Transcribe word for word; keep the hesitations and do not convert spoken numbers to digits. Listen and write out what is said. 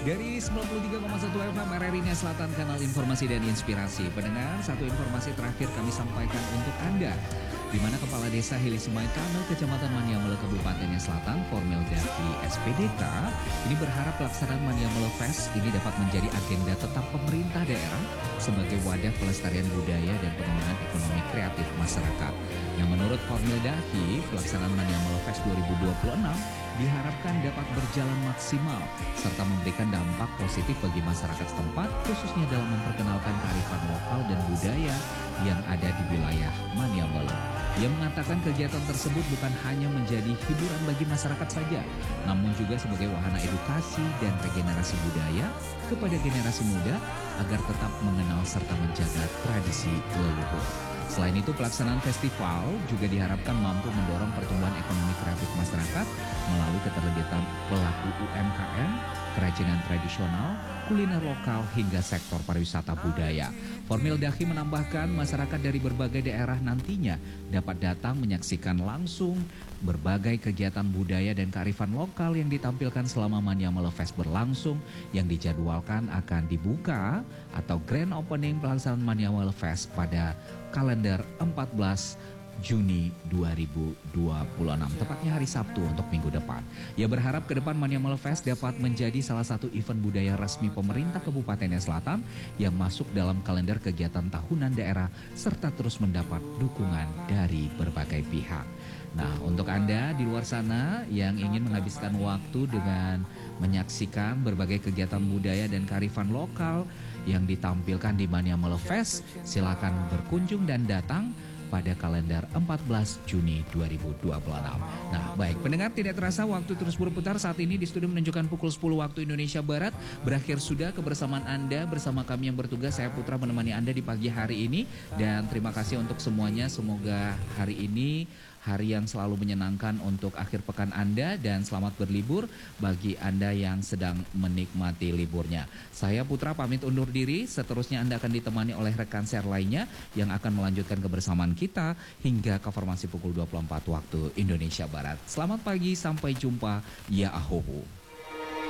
Dari sembilan puluh tiga koma satu F M R R I Nia Selatan, kanal informasi dan inspirasi. Pendengar, satu informasi terakhir kami sampaikan untuk Anda, di mana Kepala Desa Hili Sumaitano, Kecamatan Maniamelo, Kabupaten Nia Selatan, Formil Davi S P D K, ini berharap pelaksanaan Maniamelo Fest ini dapat menjadi agenda tetap pemerintah daerah sebagai wadah pelestarian budaya dan pengembangan ekonomi kreatif masyarakat. Yang menurut Formil Davi, pelaksanaan Maniamelo Fest dua ribu dua puluh enam diharapkan dapat berjalan maksimal serta memberikan dampak positif bagi masyarakat setempat, khususnya dalam memperkenalkan kearifan lokal dan budaya yang ada di wilayah Maniamelo. Ia mengatakan kegiatan tersebut bukan hanya menjadi hiburan bagi masyarakat saja, namun juga sebagai wahana edukasi dan regenerasi budaya kepada generasi muda agar tetap mengenal serta menjaga tradisi leluhur. Selain itu, pelaksanaan festival juga diharapkan mampu mendorong pertumbuhan ekonomi kreatif masyarakat melalui keterlibatan pelaku U M K M, kerajinan tradisional, kuliner lokal, hingga sektor pariwisata budaya. Formil Dahi menambahkan masyarakat dari berbagai daerah nantinya dapat datang menyaksikan langsung berbagai kegiatan budaya dan kearifan lokal yang ditampilkan selama Maniamelo Fest berlangsung, yang dijadwalkan akan dibuka atau grand opening pelaksanaan Maniamelo Fest pada kalender empat belas Juni dua ribu dua puluh enam, tepatnya hari Sabtu untuk minggu depan. Ia berharap ke depan Maniamelo Fest dapat menjadi salah satu event budaya resmi pemerintah Kabupaten Nia Selatan yang masuk dalam kalender kegiatan tahunan daerah serta terus mendapat dukungan dari berbagai pihak. Nah, untuk Anda di luar sana yang ingin menghabiskan waktu dengan menyaksikan berbagai kegiatan budaya dan kearifan lokal yang ditampilkan di Maniamelo Fest, silakan berkunjung dan datang pada kalender empat belas Juni dua ribu dua puluh enam. Nah, baik pendengar, tidak terasa waktu terus berputar. Saat ini di studio menunjukkan pukul sepuluh waktu Indonesia Barat. Berakhir sudah kebersamaan Anda bersama kami yang bertugas. Saya Putra menemani Anda di pagi hari ini. Dan terima kasih untuk semuanya. Semoga hari ini hari yang selalu menyenangkan untuk akhir pekan Anda, dan selamat berlibur bagi Anda yang sedang menikmati liburnya. Saya Putra pamit undur diri. Seterusnya Anda akan ditemani oleh rekan share lainnya yang akan melanjutkan kebersamaan kita hingga ke formasi pukul dua puluh empat waktu Indonesia Barat. Selamat pagi, sampai jumpa. Ya ahoho.